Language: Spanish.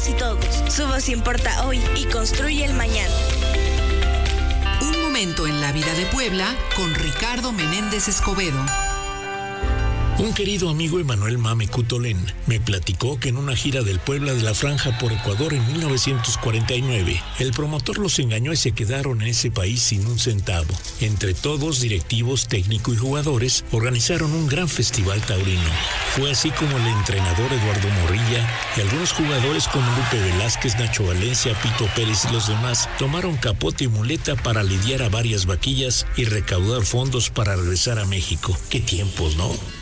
y todos. Su voz importa hoy y construye el mañana. Un momento en la vida de Puebla con Ricardo Menéndez Escobedo. Un querido amigo, Emanuel Mame Cutolén, me platicó que en una gira del Puebla de la Franja por Ecuador en 1949, el promotor los engañó y se quedaron en ese país sin un centavo. Entre todos, directivos, técnicos y jugadores, organizaron un gran festival taurino. Fue así como el entrenador Eduardo Morrilla y algunos jugadores como Lupe Velázquez, Nacho Valencia, Pito Pérez y los demás tomaron capote y muleta para lidiar a varias vaquillas y recaudar fondos para regresar a México. ¡Qué tiempos!, ¿no?